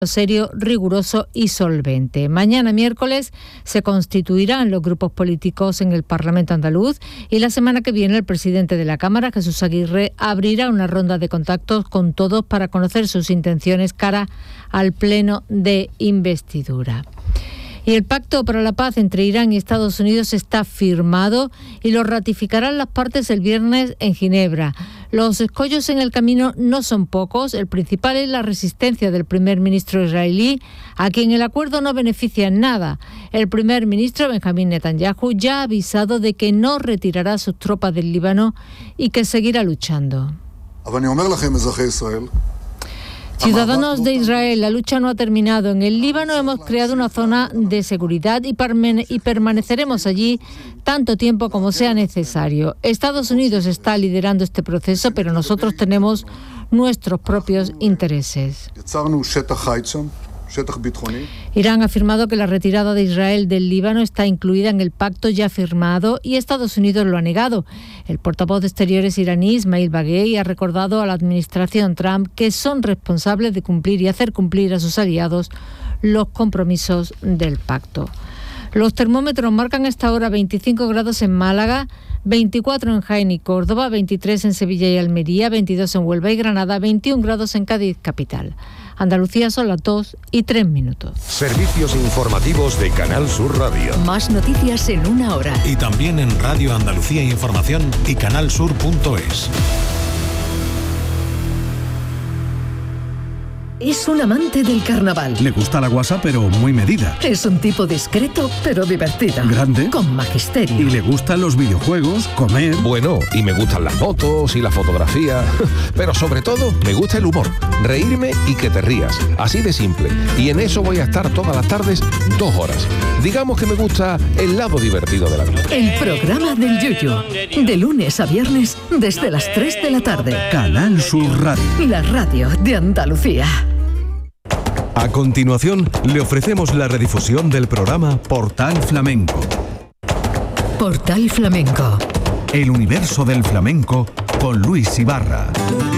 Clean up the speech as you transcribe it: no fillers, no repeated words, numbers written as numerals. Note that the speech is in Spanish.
serio, riguroso y solvente. Mañana miércoles se constituirán los grupos políticos en el Parlamento andaluz y la semana que viene el presidente de la Cámara, Jesús Aguirre, abrirá una ronda de contactos con todos para conocer sus intenciones cara al pleno de investidura. Y el pacto para la paz entre Irán y Estados Unidos está firmado y lo ratificarán las partes el viernes en Ginebra. Los escollos en el camino no son pocos. El principal es la resistencia del primer ministro israelí, a quien el acuerdo no beneficia en nada. El primer ministro, Benjamín Netanyahu, ya ha avisado de que no retirará sus tropas del Líbano y que seguirá luchando. Ciudadanos de Israel, la lucha no ha terminado. En el Líbano hemos creado una zona de seguridad y permaneceremos allí tanto tiempo como sea necesario. Estados Unidos está liderando este proceso, pero nosotros tenemos nuestros propios intereses. Irán ha afirmado que la retirada de Israel del Líbano está incluida en el pacto ya firmado y Estados Unidos lo ha negado. El portavoz de Exteriores iraní, Ismail Baghei, ha recordado a la administración Trump que son responsables de cumplir y hacer cumplir a sus aliados los compromisos del pacto. Los termómetros marcan hasta ahora 25 grados en Málaga, 24 en Jaén y Córdoba, 23 en Sevilla y Almería, 22 en Huelva y Granada, 21 grados en Cádiz capital. Andalucía son las 2:03. Servicios informativos de Canal Sur Radio. Más noticias en una hora. Y también en Radio Andalucía Información y canalsur.es. Es un amante del carnaval. Le gusta la guasa, pero muy medida. Es un tipo discreto, pero divertido. Grande. Con magisterio. Y le gustan los videojuegos, comer. Bueno, y me gustan las fotos y la fotografía. Pero sobre todo, me gusta el humor. Reírme y que te rías. Así de simple. Y en eso voy a estar todas las tardes 2 horas. Digamos que me gusta el lado divertido de la vida. El programa del Yuyu. De lunes a viernes, desde las 3 de la tarde. Canal Sur Radio. La radio de Andalucía. A continuación, le ofrecemos la redifusión del programa Portal Flamenco. Portal Flamenco. El universo del flamenco con Luis Ibarra.